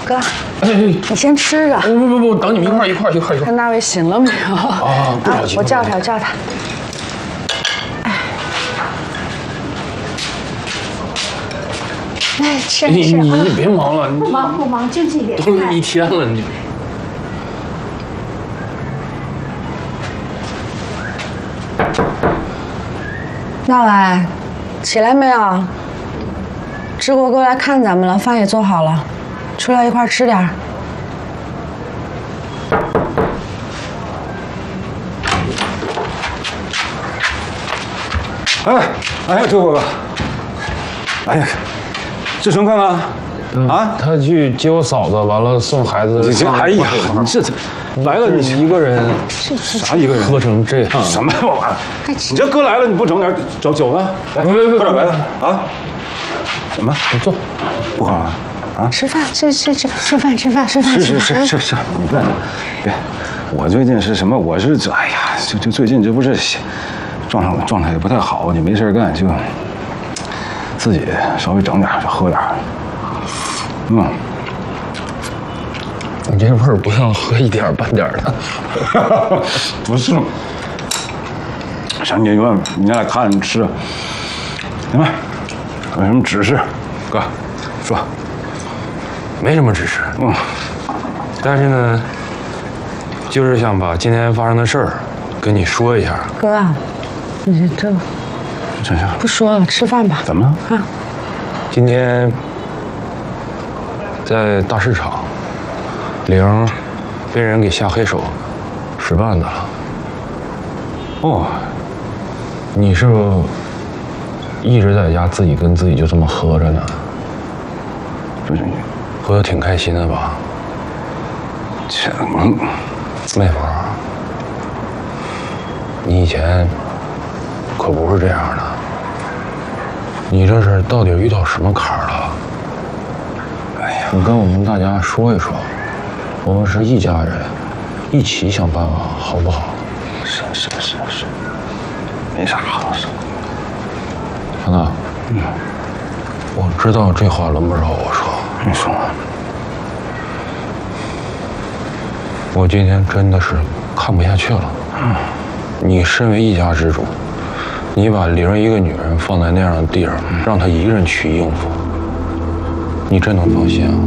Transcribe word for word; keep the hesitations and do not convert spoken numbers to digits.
哥， 哎， 你先吃着。 不不不，等你们一块儿一块儿一块儿一块儿。 看那位醒了没有？ 啊，不着急。 我叫他，我叫他。哎，吃你吃啊！ 你别忙了， 不忙不忙，争气一点。 都是一天了，你。 闹来，起来没有？志国哥来看咱们了，饭也做好了，出来一块吃点儿。 哎，哎呀，志国哥，哎呀，志成干嘛？啊， 他去接我嫂子，完了送孩子。 你这，哎呀，你这来了，你一个人， 啥一个人喝成这样？ 什么玩意儿？你这哥来了，你不整点酒酒呢？来， 别别别喝点白的啊！什么？ 你坐， 不喝啊？啊？ 吃饭，吃吃吃吃饭，吃饭，吃饭， 是是吃饭。 是是是，你别别，我最近是什么？我是这，哎呀，就就最近这不是状态状态也不太好，你没事干就自己稍微整点就喝点。嗯， 你这味儿不像喝一点半点的。 不是，上医院你来看你吃，行吧？有什么指示，哥说。 没什么指示， 嗯， 但是呢，就是想把今天发生的事儿跟你说一下。 哥啊，你这这是不说了，吃饭吧。 怎么了？ 啊， 今天在大市场，玲被人给下黑手，使绊子了。 哦， 你是不是一直在家自己跟自己就这么喝着呢？ 不是， 喝得挺开心的吧？ 这嗯， 妹夫，你以前可不是这样的。你这是到底遇到什么坎儿了？ 哎呀， 你跟我们大家说一说，我们是一家人，一起想办法，好不好？ 是是是是，没啥好说。 强子，嗯，我知道这话轮不着我说。 你说， 我今天真的是看不下去了。嗯，你身为一家之主，你把玲一个女人放在那样的地方，让她一个人去应付，你真能放心啊？